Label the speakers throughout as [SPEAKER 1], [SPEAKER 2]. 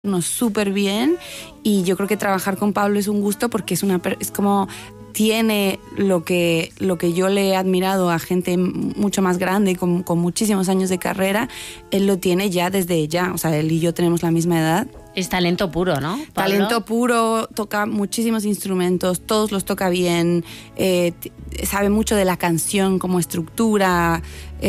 [SPEAKER 1] súper bien, y yo creo que trabajar con Pablo es un gusto porque es como tiene lo que yo le he admirado a gente mucho más grande con muchísimos años de carrera. Él lo tiene ya desde ya, o sea, él y yo tenemos la misma edad.
[SPEAKER 2] Es talento puro, ¿no, Pablo?
[SPEAKER 1] Talento puro, toca muchísimos instrumentos, todos los toca bien, sabe mucho de la canción como estructura,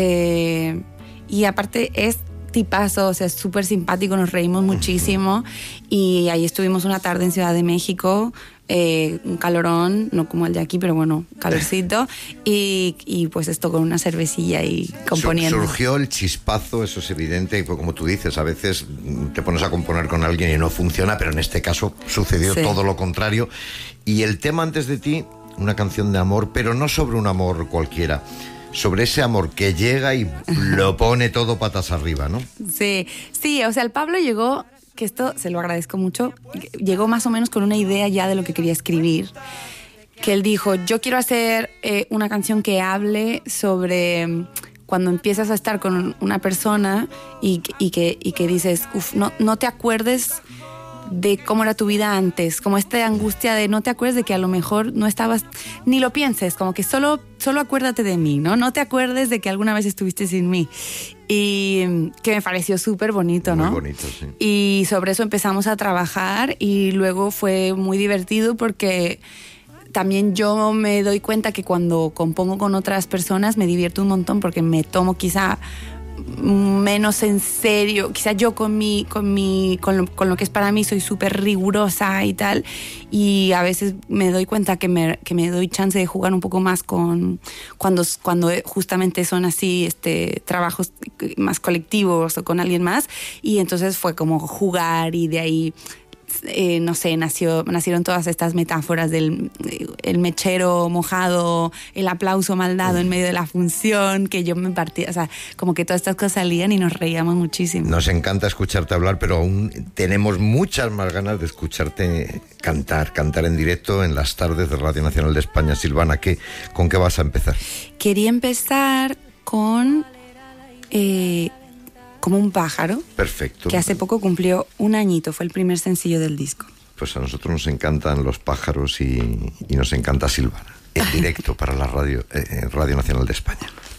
[SPEAKER 1] y aparte es tipazo, o sea, es súper simpático, nos reímos muchísimo, y ahí estuvimos una tarde en Ciudad de México, un calorón, no como el de aquí, pero bueno, calorcito, y pues esto con una cervecilla y componiendo.
[SPEAKER 3] Surgió el chispazo, eso es evidente, y como tú dices, a veces te pones a componer con alguien y no funciona, pero en este caso sucedió todo lo contrario. Y el tema Antes de ti, una canción de amor, pero no sobre un amor cualquiera, sobre ese amor que llega y lo pone todo patas arriba, ¿no?
[SPEAKER 1] Sí, o sea, el Pablo llegó, que esto se lo agradezco mucho, llegó más o menos con una idea ya de lo que quería escribir, que él dijo, yo quiero hacer una canción que hable sobre cuando empiezas a estar con una persona y que dices, no te acuerdes de cómo era tu vida antes, como esta angustia de no te acuerdes de que a lo mejor no estabas, ni lo pienses, como que solo acuérdate de mí, ¿no? te acuerdes de que alguna vez estuviste sin mí. Y que me pareció súper bonito, ¿no?
[SPEAKER 3] Muy bonito, sí.
[SPEAKER 1] Y sobre eso empezamos a trabajar y luego fue muy divertido porque también yo me doy cuenta que cuando compongo con otras personas me divierto un montón porque me tomo quizá menos en serio, quizá yo con lo que es para mí soy súper rigurosa y tal, y a veces me doy cuenta que me doy chance de jugar un poco más cuando justamente son así trabajos más colectivos o con alguien más, y entonces fue como jugar, y de ahí no sé, nacieron todas estas metáforas del el mechero mojado, el aplauso mal dado en medio de la función, que yo me partía, o sea, como que todas estas cosas salían y nos reíamos muchísimo.
[SPEAKER 3] Nos encanta escucharte hablar, pero aún tenemos muchas más ganas de escucharte cantar en directo en las tardes de Radio Nacional de España. Silvana, ¿con qué vas a empezar?
[SPEAKER 1] Quería empezar con Como un pájaro.
[SPEAKER 3] Perfecto.
[SPEAKER 1] Que hace poco cumplió 1 añito, fue el primer sencillo del disco.
[SPEAKER 3] Pues a nosotros nos encantan los pájaros y nos encanta Silvana. En directo para la Radio Nacional de España.